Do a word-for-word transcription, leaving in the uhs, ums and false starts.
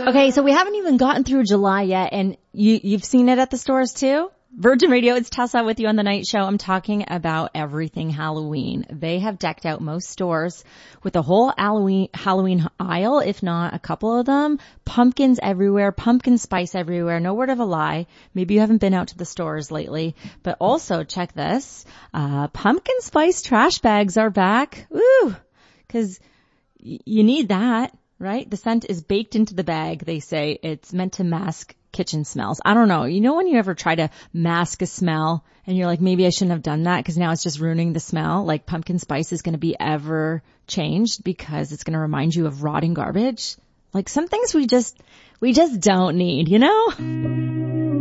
Okay, so we haven't even gotten through July yet, and you, you've seen it at the stores too? Virgin Radio, it's Tessa with you on the night show. I'm talking about everything Halloween. They have decked out most stores with a whole Halloween, Halloween aisle, if not a couple of them. Pumpkins everywhere, pumpkin spice everywhere, no word of a lie. Maybe you haven't been out to the stores lately, but also check this. Uh, pumpkin spice trash bags are back. Woo! Cause y- you need that, right? The scent is baked into the bag. They say it's meant to mask kitchen smells. I don't know. You know when you ever try to mask a smell and you're like, maybe I shouldn't have done that because now it's just ruining the smell? Like pumpkin spice is going to be ever changed because it's going to remind you of rotting garbage. Like some things we just, we just don't need, you know?